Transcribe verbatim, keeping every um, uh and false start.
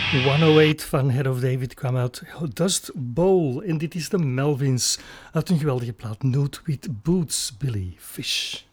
honderdachttien van Head of David kwam uit Dust Bowl en dit is de Melvins uit een geweldige plaat Nude with Boots, Billy Fish.